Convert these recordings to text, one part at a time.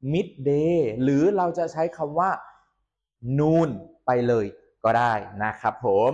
midday หรือเราจะใช้คำว่า noon ไปเลยก็ได้นะครับผม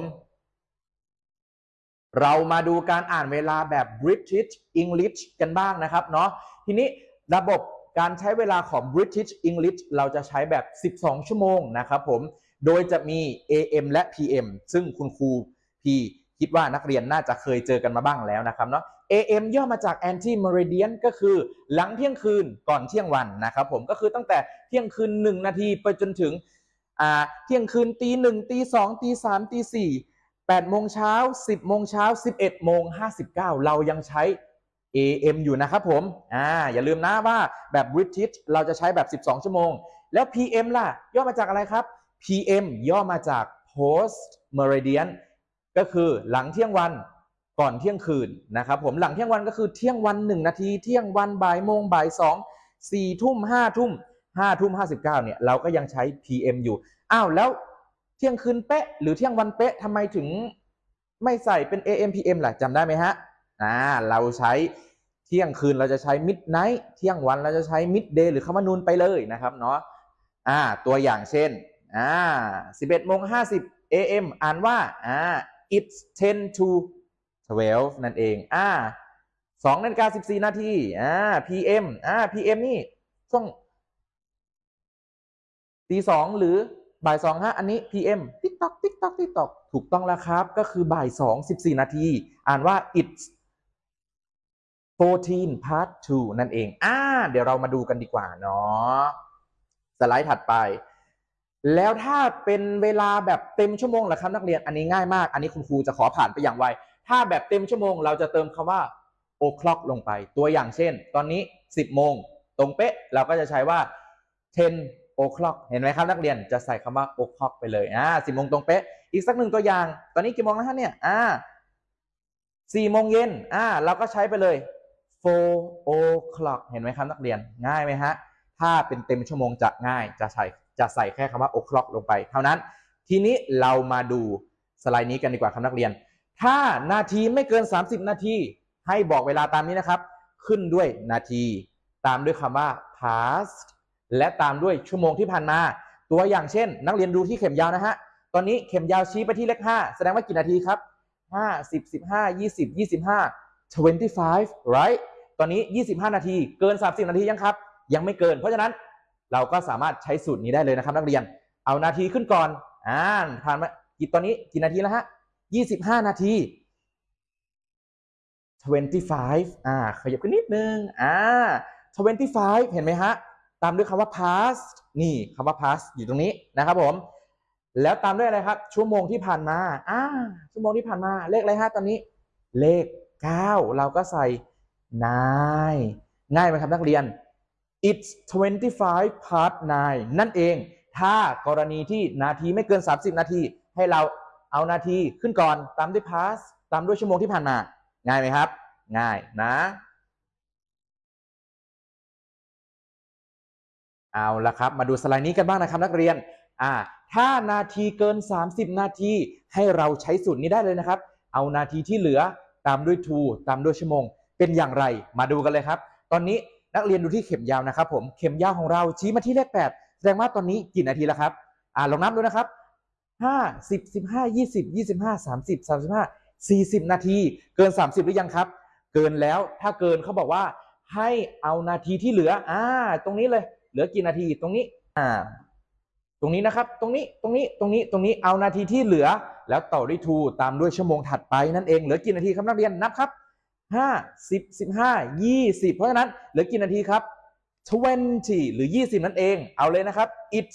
เรามาดูการอ่านเวลาแบบ British English กันบ้างนะครับเนาะทีนี้ระบบการใช้เวลาของ British English เราจะใช้แบบ12ชั่วโมงนะครับผมโดยจะมี AM และ PM ซึ่งคุณครูพี่คิดว่านักเรียนน่าจะเคยเจอกันมาบ้างแล้วนะครับเนาะ AM ย่อมาจาก Anti Meridian ก็คือหลังเที่ยงคืนก่อนเที่ยงวันนะครับผมก็คือตั้งแต่เที่ยงคืน1นาทีไปจนถึงเที่ยงคืนตี 1ตี 2ตี 3ตี 4 8โมงเช้า10โมงเช้า11โมง59เรายังใช้ AM อยู่นะครับผมอย่าลืมนะว่าแบบ British เราจะใช้แบบ12ชั่วโมงแล้ว PM ล่ะย่อมาจากอะไรครับ PM ย่อมาจาก Post Meridian ก็คือหลังเที่ยงวันก่อนเที่ยงคืนนะครับผมหลังเที่ยงวันก็คือเที่ยงวัน1นาทีเที่ยงวันบ่ายโมงบ่าย2 4ทุ่ม5ทุ่ม5ทุ่ม59เนี่ยเราก็ยังใช้ PM อยู่แล้วเที่ยงคืนเป๊ะหรือเที่ยงวันเป๊ะทำไมถึงไม่ใส่เป็น AM PM ล่ะจำได้ไหมฮะเราใช้เที่ยงคืนเราจะใช้ midnight เที่ยงวันเราจะใช้ midday หรือคำว่านูนไปเลยนะครับเนาะตัวอย่างเช่น11โมง50 AM อ่านว่าit's 10 to 12นั่นเอง2 นาฬิกา 14 นาที PM PM นี่ช่วงตี 2หรือบ่าย2ฮะอันนี้ PM ติ๊กต๊อกติ๊กต๊อกติ๊กต๊อกถูกต้องแล้วครับก็คือบ่าย2 14นาทีอ่านว่า it's 14 part 2นั่นเองเดี๋ยวเรามาดูกันดีกว่าเนาะสไลด์ถัดไปแล้วถ้าเป็นเวลาแบบเต็มชั่วโมงล่ะครับนักเรียนอันนี้ง่ายมากอันนี้คุณครูจะขอผ่านไปอย่างไวถ้าแบบเต็มชั่วโมงเราจะเติมคำว่า o'clock ลงไปตัวอย่างเช่นตอนนี้10โมงตรงเป๊ะเราก็จะใช้ว่า10 o'clock เห็นไหมครับนักเรียนจะใส่คำว่า o'clock ไปเลย10โมงตรงเป๊ะอีกสักหนึ่งตัวอย่างตอนนี้กี่โมงแล้วฮะเนี่ย4โมงเย็นเราก็ใช้ไปเลย4 o'clock เห็นไหมครับนักเรียนง่ายไหมฮะถ้าเป็นเต็มชั่วโมงจะง่ายจะใส่แค่คำว่า o'clock ลงไปเท่านั้นทีนี้เรามาดูสไลด์นี้กันดีกว่าครับนักเรียนถ้านาทีไม่เกิน30นาทีให้บอกเวลาตามนี้นะครับขึ้นด้วยนาทีตามด้วยคำว่า past และตามด้วยชั่วโมงที่ผ่านมาตัวอย่างเช่นนักเรียนดูที่เข็มยาวนะฮะตอนนี้เข็มยาวชี้ไปที่เลข5แสดงว่ากี่นาทีครับ5 10 15 20 25 25 right ตอนนี้25นาทีเกิน30นาทียังครับยังไม่เกินเพราะฉะนั้นเราก็สามารถใช้สูตรนี้ได้เลยนะครับนักเรียนเอานาทีขึ้นก่อนผ่านมาตอนนี้กี่นาทีแล้วฮะ25นาที25ขยับขึ้นนิดนึง25เห็นไหมฮะตามด้วยคำว่า past นี่คำว่า past อยู่ตรงนี้นะครับผมแล้วตามด้วยอะไรครับชั่วโมงที่ผ่านมาชั่วโมงที่ผ่านมาเลขอะไรฮะตอนนี้เลข9เราก็ใส่9ง่ายไหมครับนักเรียน it's 25 past 9นั่นเองถ้ากรณีที่นาทีไม่เกิน30นาทีให้เราเอานาทีขึ้นก่อนตามด้วย past ตามด้วยชั่วโมงที่ผ่านมาง่ายไหมครับง่ายนะเอาละครับมาดูสไลด์นี้กันบ้างนะครับนักเรียนถ้านาทีเกิน30นาทีให้เราใช้สูตรนี้ได้เลยนะครับเอานาทีที่เหลือตามด้วย to ตามด้วยชั่วโมงเป็นอย่างไรมาดูกันเลยครับตอนนี้นักเรียนดูที่เข็มยาวนะครับผมเข็มยาวของเราชี้มาที่เลข8แสดงว่าตอนนี้กี่นาทีแล้วครับลองนับดูนะครับ5 10 15 20 25 30 35 40นาทีเกิน30หรือยังครับเกินแล้วถ้าเกินเขาบอกว่าให้เอานาทีที่เหลือตรงนี้เลยเหลือกี่นาทีตรงนี้ตรงนี้นะครับตรงนี้เอานาทีที่เหลือแล้วต่อด้วย to ตามด้วยชั่วโมงถัดไปนั่นเองเหลือกี่นาทีครับนักเรียนนับครับ5 10 15 20เพราะฉะนั้นเหลือกี่นาทีครับ20หรือ20นั่นเองเอาเลยนะครับ it's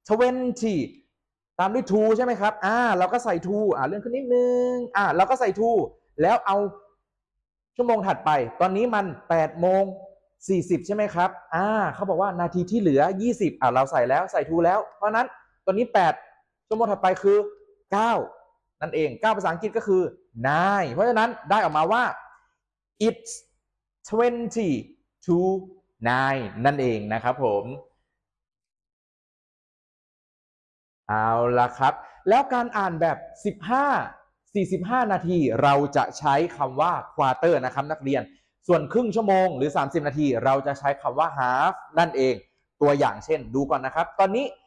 20ตามด้วย to ใช่ไหมครับเราก็ใส่ to เลื่อนขึ้นนิดนึงเราก็ใส่ to แล้วเอาชั่วโมงถัดไปตอนนี้มัน8โมง40ใช่ไหมครับเขาบอกว่านาทีที่เหลือ20เราใส่แล้วใส่ to แล้วเพราะนั้นตอนนี้8ชั่วโมงถัดไปคือ9นั่นเอง9ภาษาอังกฤษก็คือ9เพราะฉะนั้นได้ออกมาว่า it's 20 to 9นั่นเองนะครับผมเอาละครับแล้วการอ่านแบบ45 นาทีเราจะใช้คำว่า quarter นะครับนักเรียนส่วนครึ่งชั่วโมงหรือ30นาทีเราจะใช้คำว่า half นั่นเองตัวอย่างเช่นดูก่อนนะครับตอนนี้